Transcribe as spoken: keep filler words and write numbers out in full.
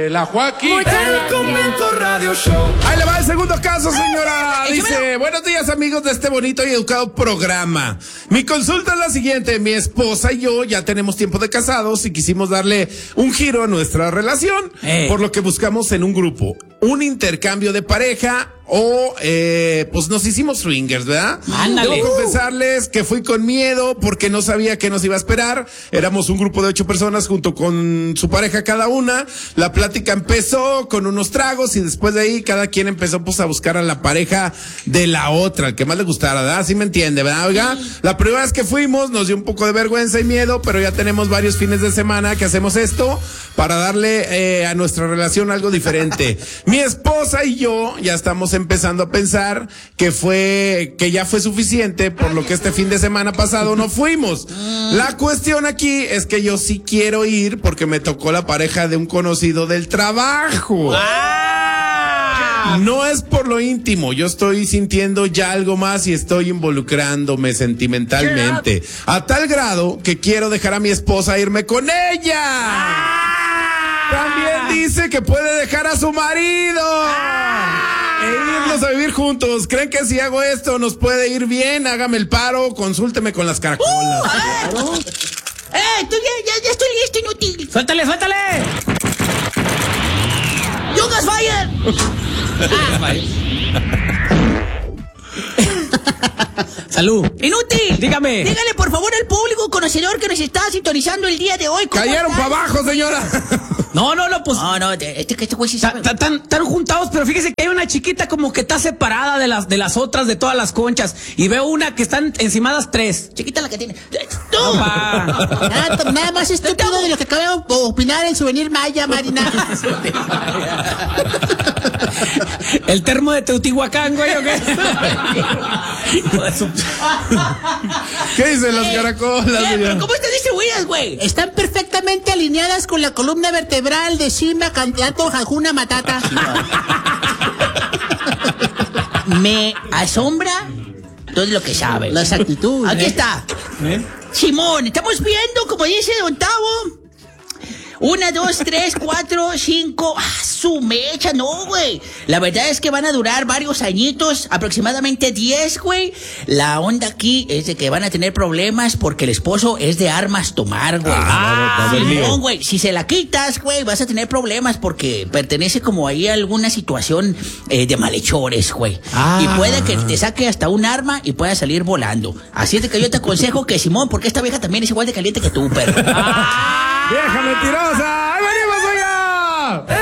de la Joaquín. El Convento Radio Show. Ahí le va el segundo caso, señora. Dice, buenos días, amigos de este bonito y educado programa. Mi consulta es la siguiente. Mi esposa y yo ya tenemos tiempo de casados y quisimos darle un giro a nuestra relación, eh. por lo que buscamos en un grupo un intercambio de pareja o, eh, pues nos hicimos swingers, ¿verdad? Ándale. Debo confesarles que fui con miedo porque no sabía qué nos iba a esperar. Éramos un grupo de ocho personas junto con su pareja cada una. La plática empezó con unos tragos y después de ahí cada quien empezó pues a buscar a la pareja de la otra, el que más le gustara, ¿verdad? Así me entiende, ¿verdad? Oiga, la primera vez que fuimos nos dio un poco de vergüenza y miedo, pero ya tenemos varios fines de semana que hacemos esto para darle eh, a nuestra relación algo diferente. Mi esposa y yo ya estamos empezando a pensar que fue, que ya fue suficiente, por lo que este fin de semana pasado no fuimos. La cuestión aquí es que yo sí quiero ir porque me tocó la pareja de un conocido del trabajo. No es por lo íntimo, yo estoy sintiendo ya algo más y estoy involucrándome sentimentalmente. A tal grado que quiero dejar a mi esposa irme con ella. También dice que puede dejar a su marido e irnos a vivir juntos. ¿Creen que si hago esto nos puede ir bien? Hágame el paro, consúlteme con las caracolas. Uh, claro. ¡Eh! Tú ya, ya, ya estoy listo, inútil. ¡Suéltale, suéltale! ¡Yugas Fire! Ah. Salud. Inútil. Dígame. Dígale por favor al público conocedor que nos está sintonizando el día de hoy. Cayeron para abajo, señora. No, no, no, pues. No, no, este, este güey sí sabe. Están juntados, pero fíjese que hay una chiquita como que está separada de las, de las otras, de todas las conchas. Y veo una que están encimadas tres. Chiquita la que tiene. ¡Tú! Nada, nada más estúpido de lo que acaba de opinar el Souvenir Maya, Marina. El termo de Teotihuacán, güey, ¿o qué? ¿Qué dicen las caracolas, eh, señora? ¿Cómo están distribuidas, güey? Están perfectamente alineadas con la columna vertebral de Simba, candidato Hakuna Matata. Me asombra todo lo que sabe. Las actitudes. Aquí está. ¿Eh? Simón, estamos viendo, como dice Don Tavo. Una, dos, tres, cuatro, cinco. ¡Ah, su mecha! No, güey. La verdad es que van a durar varios añitos, aproximadamente diez, güey. La onda aquí es de que van a tener problemas porque el esposo es de armas tomar, güey. Ah, no, güey. Si se la quitas, güey, vas a tener problemas porque pertenece como ahí a alguna situación eh, de malhechores, güey. Ah. Y puede que te saque hasta un arma y pueda salir volando. Así es de que yo te aconsejo que, Simón, porque esta vieja también es igual de caliente que tú, perro. ¡Vieja mentirosa! ¡Ahí venimos!